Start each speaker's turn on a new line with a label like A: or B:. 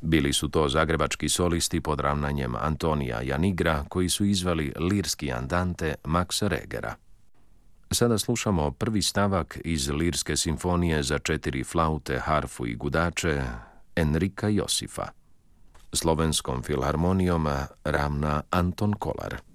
A: Bili su to zagrebački solisti pod ravnanjem Antonija Janigra, koji su izveli lirski andante Maxa Regera. Sada slušamo prvi stavak iz lirske simfonije za 4 flaute, harfu i gudače Enrika Josifa. Slovenskom filharmonijom ravna Anton Kolar.